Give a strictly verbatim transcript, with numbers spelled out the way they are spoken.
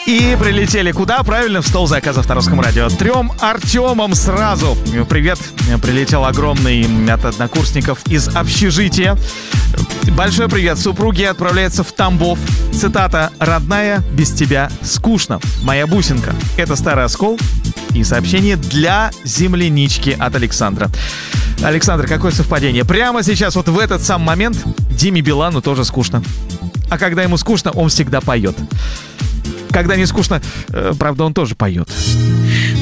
И прилетели куда? Правильно, в стол заказов на Русском радио. Трем Артемам сразу. Привет. Прилетел огромный от однокурсников из общежития. Большой привет. Супруги отправляются в Тамбов. Цитата: «Родная, без тебя скучно. Моя бусинка». Это старый оскол. И сообщение для землянички от Александра. Александр, какое совпадение. Прямо сейчас, вот в этот сам момент, Диме Билану тоже скучно. А когда ему скучно, он всегда поет. Когда не скучно, э, правда, он тоже поет.